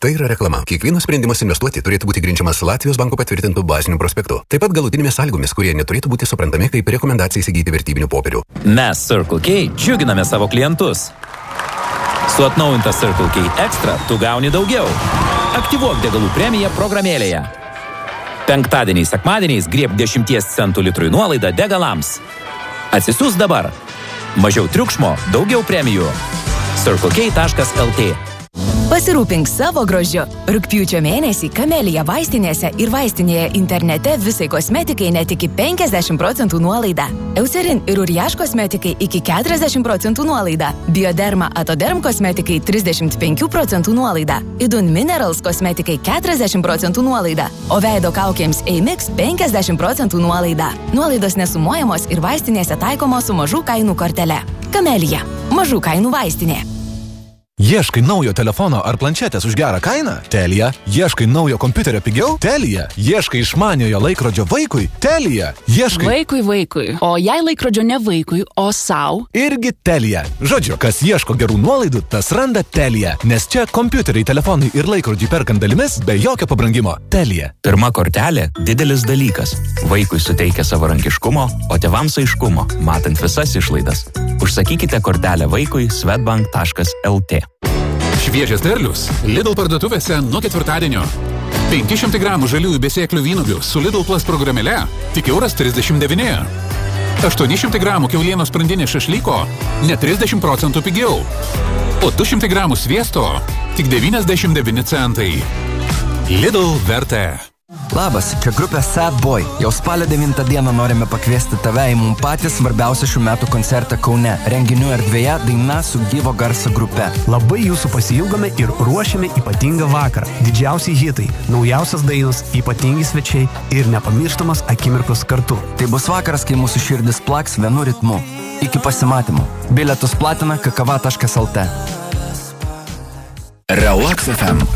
Tai yra reklama. Kiekvienas sprendimas investuoti turėtų būti grindžiamas Latvijos banko patvirtintų bazinių prospektų. Taip pat galutinėmis sąlygomis, kurie neturėtų būti suprantami kaip rekomendacija įsigyti vertybinių popierių. Mes Circle K džiuginame savo klientus. Su atnaujinta Circle K Extra tu gauni daugiau. Aktyvuok degalų premiją programėlėje. Penktadieniais, sekmadieniais grieb 10 centų litrui nuolaidą degalams. Atsisiųs dabar. Mažiau triukšmo, daugiau premijų. circlek.lt. Pasirūpink savo grožiu. Rugpjūčio mėnesį Kamelija vaistinėse ir vaistinėje internete visai kosmetikai net iki 50% nuolaida. Eucerin ir Uriaš kosmetikai iki 40% nuolaida. Bioderma Atoderm kosmetikai 35% nuolaida. Idun Minerals kosmetikai 40% nuolaida. O veido kaukėms Amix 50% nuolaida. Nuolaidos nesumuojamos ir vaistinėse taikomos su mažų kainų kortele. Kamelija. Mažų kainų vaistinė. Ieškai naujo telefono ar planšetės už gerą kainą? Telia. Ieškai naujo kompiuterio pigiau? Telia. Ieškai išmaniojo laikrodžio vaikui? Telia. Ieškai... Vaikui. O jei laikrodžio ne vaikui, o sau? Irgi Telia. Žodžiu, kas ieško gerų nuolaidų, tas randa Telia. Nes čia kompiuteriai, telefonai ir laikrodžiai perkant dalimis be jokio pabrangimo. Telia. Pirma kortelė – didelis dalykas. Vaikui suteikia savarankiškumo, o tėvams aiškumo, matant visas išlaidas. Užsakykite kortelę vaikui swedbank.lt. Šviežias derlius Lidl parduotuvėse nuo ketvirtadienio. 500 gramų žaliųjų besėklių vynuogių su Lidl Plus programėle tik €39. 800 gramų kiaulienos sprandinės šašlyko net 30% pigiau. O 200 gramų sviesto tik 99 centai. Lidl vertė. Labas, čia grupė Sad Boy. Jau spalio 9 dieną norime pakviesti tave į mums patys svarbiausią šių metų koncertą Kaune. Renginių erdvėje daina su gyvo garso grupe. Labai jūsų pasiilgome ir ruošiame ypatingą vakarą. Didžiausi hitai, naujausias dainos, ypatingi svečiai ir nepamirštamas akimirkos kartu. Tai bus vakaras, kai mūsų širdis plaks vienu ritmu. Iki pasimatymų. Bilietus platina kakava.lt. Relax FM